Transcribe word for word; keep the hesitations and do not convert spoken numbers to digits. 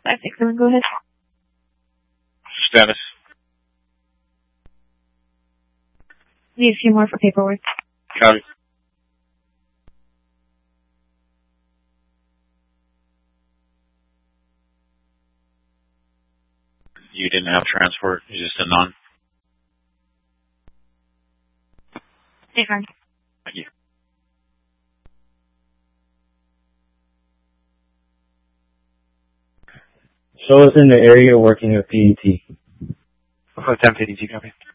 five six seven, go ahead. Status. Need a few more for paperwork. Copy. You didn't have transport, you just a non? State Farm. Thank you. Show us in the area working with P E T. ten fifty-two, copy.